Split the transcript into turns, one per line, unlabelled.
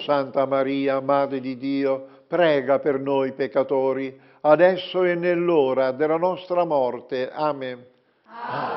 Santa Maria, Madre di Dio, prega per noi peccatori, adesso e nell'ora della nostra morte. Amen.